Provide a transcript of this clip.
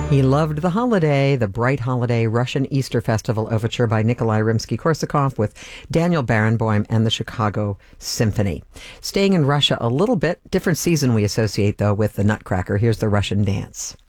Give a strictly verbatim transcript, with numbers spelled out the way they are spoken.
He loved the holiday, the bright holiday Russian Easter Festival Overture by Nikolai Rimsky-Korsakov with Daniel Barenboim and the Chicago Symphony. Staying in Russia a little bit, different season we associate, though, with the Nutcracker. Here's the Russian dance.